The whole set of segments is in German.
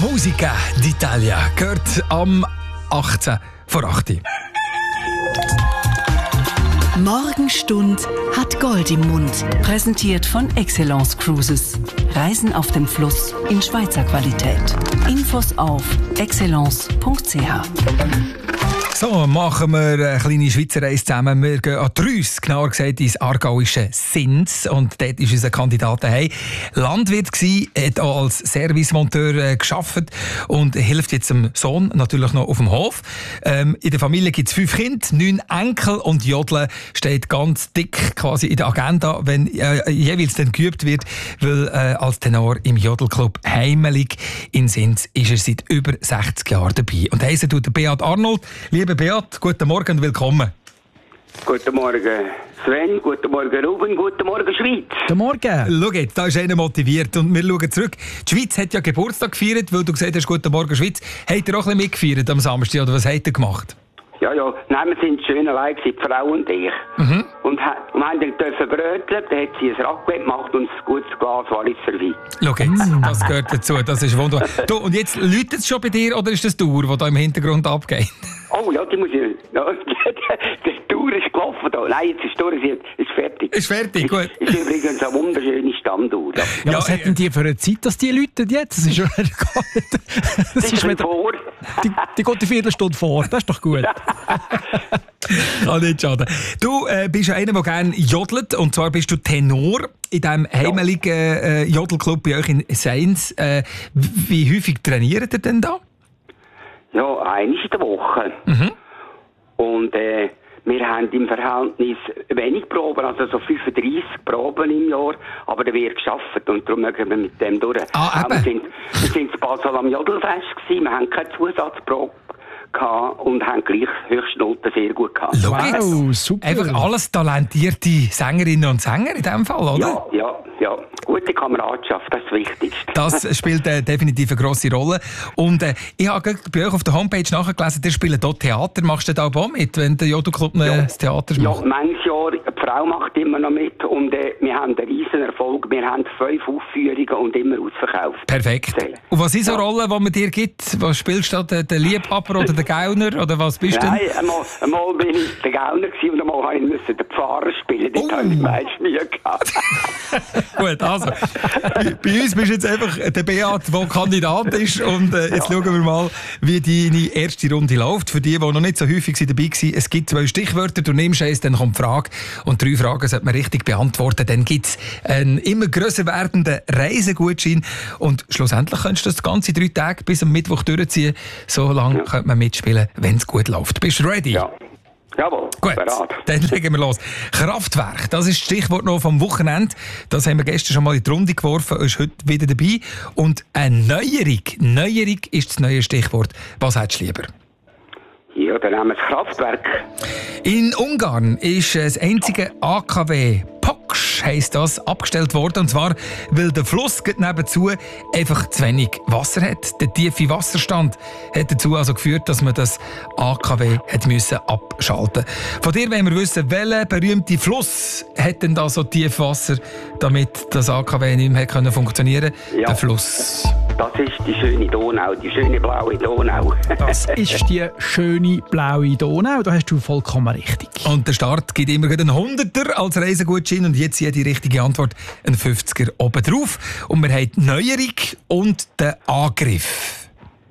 Musica d'Italia gehört am 18 vor 8. Morgenstund hat Gold im Mund. Präsentiert von Excellence Cruises. Reisen auf dem Fluss in Schweizer Qualität. Infos auf excellence.ch. So, machen wir eine kleine Schweizer Reise zusammen. Wir gehen an Trüss, genauer gesagt ins aargauische Sins. Und dort ist unser Kandidat daheim. Landwirt gsi, hat auch als Servicemonteur gearbeitet und hilft jetzt dem Sohn natürlich noch auf dem Hof. In der Familie gibt es 5 Kinder, 9 Enkel und Jodeln steht ganz dick quasi in der Agenda, wenn jeweils dann geübt wird, weil als Tenor im Jodelclub Heimelig in Sins ist er seit über 60 Jahren dabei. Und heissen tut der Beat Arnold. Liebe Beat, guten Morgen und willkommen. Guten Morgen Sven, guten Morgen Ruben, guten Morgen Schweiz. Guten Morgen. Schau jetzt, da ist einer motiviert und wir schauen zurück. Die Schweiz hat ja Geburtstag gefeiert, weil du gesagt hast, guten Morgen Schweiz. Habt ihr auch ein bisschen mitgefeiert am Samstag oder was habt ihr gemacht? Ja, nein, wir sind schön allein gewesen, die Frau und ich. Und haben dann dürfen bröteln, dann hat sie ein Raclette gemacht und ein gutes Glas Wallis serviert. Schau jetzt, das gehört dazu, das ist wunderbar. Du, und jetzt läutet es schon bei dir oder ist das die Uhr, die da im Hintergrund abgeht? Oh ja, die muss ich... Ja, die Tour ist gelaufen da. Nein, jetzt ist durch, ist fertig. Ist fertig, gut. Ist übrigens eine wunderschöne Standuhr. Ja, was hätten die für eine Zeit, dass die läuten jetzt? Das ist schon gar nicht... Das ist wieder vor. Die geht eine Viertelstunde vor, das ist doch gut. Kann nicht schaden. Du bist ja einer, der gerne jodelt, und zwar bist du Tenor in diesem heimeligen Jodelclub bei euch in Sins. Wie häufig trainiert ihr denn da? Ja, einmal in der Woche. Und wir haben im Verhältnis wenig Proben, also so 35 Proben im Jahr, aber da wird geschafft und darum mögen wir mit dem durch. Wir sind in Basel am Jodelfest gewesen, wir haben keine Zusatzprobe und haben gleich Höchstnoten sehr gut gehabt. Wow, super. Einfach alles talentierte Sängerinnen und Sänger in diesem Fall, oder? Ja. Gute Kameradschaft, das ist das Wichtigste. Das spielt definitiv eine grosse Rolle. Und ich habe bei euch auf der Homepage nachgelesen, ihr spielt dort Theater. Machst du da auch mit, wenn der Jodelclub das Theater macht? Ja, manches Jahr. Die Frau macht immer noch mit und wir haben einen riesen Erfolg. Wir haben 5 Aufführungen und immer ausverkauft. Perfekt. Und was ist so eine Rolle, die man dir gibt? Was spielst du da? Der Liebhaber oder der Gauner? Oder was bist du denn? Nein, einmal bin ich der Gauner und einmal musste ich den Pfarrer spielen. Dort habe ich meist Mühe gehabt. Gut, also, bei uns bist du jetzt einfach der Beat, der Kandidat ist. Und jetzt schauen wir mal, wie deine erste Runde läuft. Für die noch nicht so häufig dabei waren, es gibt 2 Stichwörter, du nimmst eins, dann kommt die Frage. Und 3 Fragen sollte man richtig beantworten. Dann gibt es einen immer grösser werdenden Reisegutschein. Und schlussendlich könntest du das ganze 3 Tage bis am Mittwoch durchziehen. So lange könnte man mitspielen, wenn es gut läuft. Bist du ready? Ja. Jawohl, gut, bereit. Dann legen wir los. Kraftwerk, das ist das Stichwort noch vom Wochenende. Das haben wir gestern schon mal in die Runde geworfen, ist heute wieder dabei. Und eine Neuerung. Neuerung ist das neue Stichwort. Was hättest du lieber? Ja, dann haben wir das Kraftwerk. In Ungarn ist das einzige AKW Paks, heisst das, abgestellt worden. Und zwar, weil der Fluss nebenzu einfach zu wenig Wasser hat. Der tiefe Wasserstand hat dazu also geführt, dass man das AKW hat müssen abschalten. Von dir wollen wir wissen, welcher berühmte Fluss hat denn da so tief Wasser, damit das AKW nicht mehr funktionieren konnte? Ja. Der Fluss. Das ist die schöne Donau, die schöne blaue Donau. Das ist die schöne blaue Donau, da hast du vollkommen richtig. Und der Start gibt immer einen 100er als Reisegutschein und jetzt jede richtige Antwort ein 50er obendrauf. Und wir haben die Neuerung und den Angriff.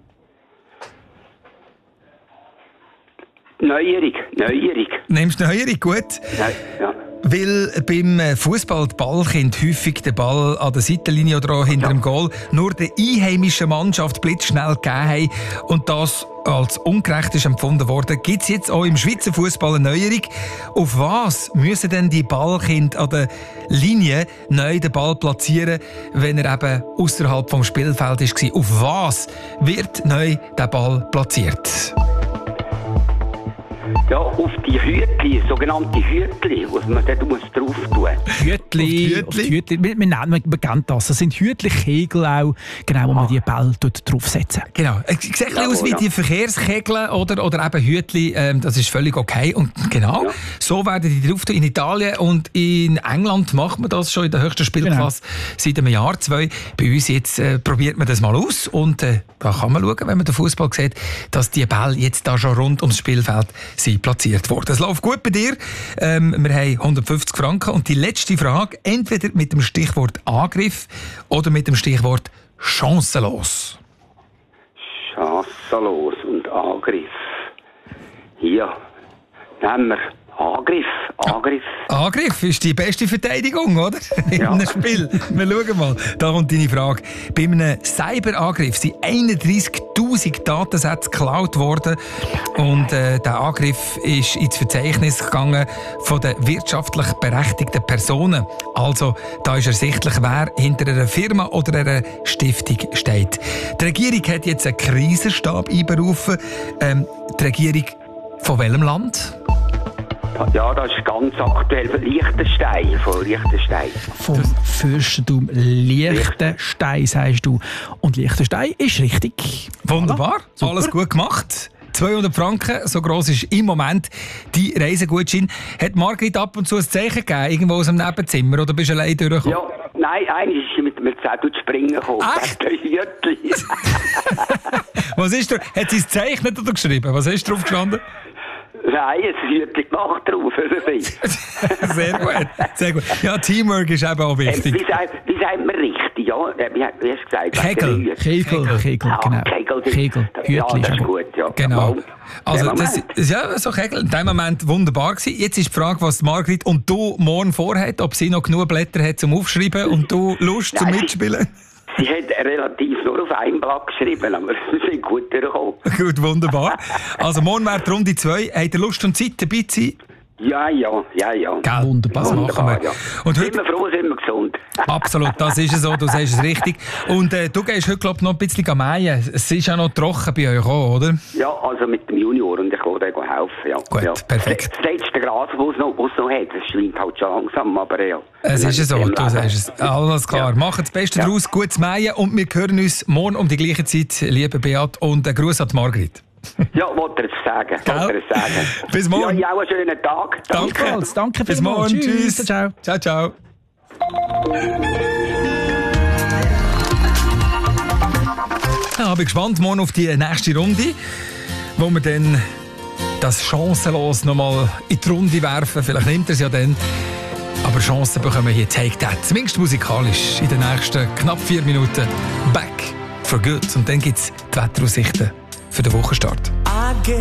Neuerung. Nimmst du Neuerung, gut? Ja. Weil beim Fußball die Ballkinder häufig den Ball an der Seitenlinie oder auch hinter dem Goal nur der einheimischen Mannschaft blitzschnell gegeben haben und das als ungerecht ist empfunden worden, gibt es jetzt auch im Schweizer Fußball eine Neuerung. Auf was müssen denn die Ballkinder an der Linie neu den Ball platzieren, wenn er eben außerhalb vom Spielfeld war? Auf was wird neu der Ball platziert? Ja, auf die Hütli, sogenannte Hütli, was man dort drauf tun muss. Hütli. Wir kennen das. Das sind Hütli-Kegel auch, genau, wo man die Bälle draufsetzen. Genau. Es sieht ein bisschen aus wie die Verkehrskegel oder eben Hütli. Das ist völlig okay. Und genau, so werden die drauf tun. In Italien und in England macht man das schon in der höchsten Spielklasse seit einem Jahr, 2. Bei uns jetzt probiert man das mal aus. Und da kann man schauen, wenn man den Fußball sieht, dass die Bälle jetzt da schon rund ums Spielfeld sind platziert worden. Es läuft gut bei dir. Wir haben 150 Franken. Und die letzte Frage, entweder mit dem Stichwort Angriff oder mit dem Stichwort chancenlos. Chancenlos und Angriff. Hier nehmen wir Angriff. Angriff ist die beste Verteidigung, oder? In einem Spiel. Wir schauen mal. Da kommt deine Frage. Bei einem Cyberangriff sind 31'000 Datensätze geklaut worden. Und der Angriff ist ins Verzeichnis gegangen von den wirtschaftlich berechtigten Personen. Also, da ist ersichtlich, wer hinter einer Firma oder einer Stiftung steht. Die Regierung hat jetzt einen Krisenstab einberufen. Die Regierung von welchem Land? Ja, das ist ganz aktuell von Liechtenstein. Vom Fürstentum Liechtenstein, sagst du. Und Liechtenstein ist richtig. Wunderbar, Voilà. alles gut gemacht. 200 Franken, so gross ist im Moment die Reisegutschein. Hat Margrit ab und zu ein Zeichen gegeben, irgendwo aus dem Nebenzimmer, oder bist du allein durchgekommen? Ja, nein, eigentlich ist sie mit dem Zettel zu springen gekommen. Echt? Hütli. Was ist da? Hat sie es gezeichnet oder geschrieben? Was ist drauf gestanden? Nein, es ist Hütli gemacht drauf. Sehr gut, sehr gut. Ja, Teamwork ist eben auch wichtig. Wie sagt man richtig? Ja, wie hast du gesagt? Kegel. Kegel, genau. Kegel. Ja, Hütli das ist ist aber gut, ja. Genau. Also, Der das ist ja so Kegel. In dem Moment wunderbar gewesen. Jetzt ist die Frage, was Margrit und du morgen vorhat, ob sie noch genug Blätter hat zum Aufschreiben und du Lust zum Mitspielen. Sie hat relativ nur auf einem Blatt geschrieben, aber wir sind gut durchgekommen. Gut, wunderbar. Also morgen wäre die Runde 2. Habt ihr Lust und Zeit dabei zu sein? Ja. Gell? Wunderbar. Das machen wir. Ja. Und Sind heute, wir froh, sind wir gesund. absolut, das ist es so, du sagst es richtig. Und du gehst heute, glaube ich, noch ein bisschen mähen. Es ist ja noch trocken bei euch auch, oder? Ja, also mit dem Junior und ich kann dir helfen. Ja. Gut, ja. perfekt. Das letzte Gras, das es noch hat, das schwimmt halt schon langsam, aber ja. Es ist so, du sagst es. Alles klar. Ja. Macht das Beste daraus, gutes Mähen und wir hören uns morgen um die gleiche Zeit, liebe Beat, und einen Gruß an die Margrit. Ja, wollte er es sagen. Bis morgen. Ja, auch einen schönen Tag. Danke Bis morgen. Tschüss. Ciao. Ciao. Ja, bin gespannt morgen auf die nächste Runde, wo wir dann das chancenlos nochmal in die Runde werfen. Vielleicht nimmt er es ja dann. Aber Chancen bekommen wir hier Take That. Zumindest musikalisch in den nächsten knapp 4 Minuten. Back for good. Und dann gibt es die Wetteraussichten für den Wochenstart.